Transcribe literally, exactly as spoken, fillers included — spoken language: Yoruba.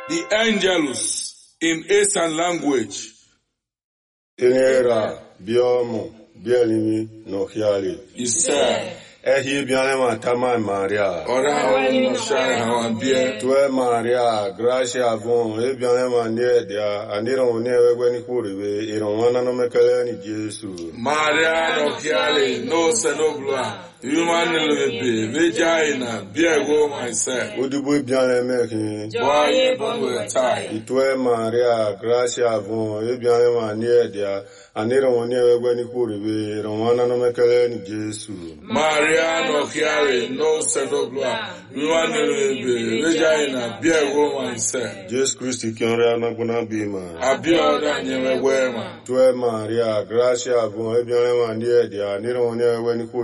The Angelus in Eastern language. Enera, Biomo, Bielimi, Nohiali. Isa. Ehi Bianema Tama Maria. Ora no share how bia. Tue Maria, Gracia Von, Ebianema near dia, and Iron never when he could be, Iron one no Mecalani Jesu. Maria no Hiali, no Senobla. Human lebe, vagina, beer go myself. Udubu Bianema, Boy, but tie. Tue Maria, Gracia Von, Ebianema near dia, and Iron never when he could be, Iron one no Mecalani Jesu. Maria no Hiali, no Senobla. Human lebe, vagina, beer go myself. Jesus Christ, Kiana Gunabima. Abioda never wear man. Tue Maria, Gracia Von, Ebianema near dia, and Iron never when he could